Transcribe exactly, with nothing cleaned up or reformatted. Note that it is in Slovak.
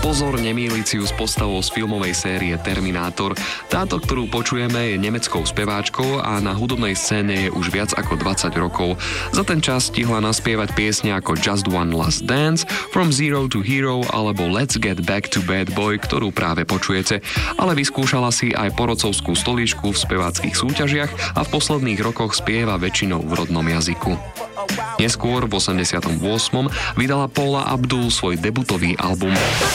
Pozor, nemýliť si ju s postavou z filmovej série Terminátor. Táto, ktorú počujeme, je nemeckou speváčkou a na hudobnej scéne je už viac ako dvadsať rokov. Za ten čas stihla naspievať piesne ako Just One Last Dance, From Zero to Hero alebo Let's Get Back to Bad Boy, ktorú práve počujete. Ale vyskúšala si aj porodcovskú stoličku v speváckych súťažiach a v posledných rokoch spieva väčšinou v rodnom jazyku. Neskôr v osemdesiatom ôsmom vydala Paula Abdul svoj debutový album.